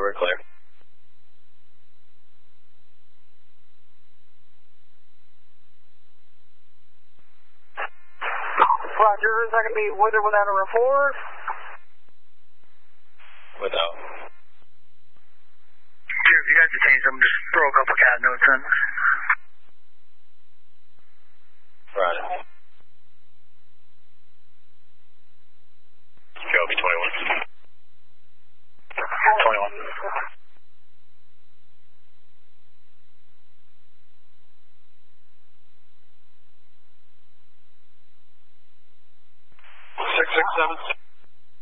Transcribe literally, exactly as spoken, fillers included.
we're clear. Roger, is that going to be with or without a report? Without. Sure, if you guys can change them, just throw a couple cat notes in. Right. Joby twenty-one. twenty-one. Six six seven.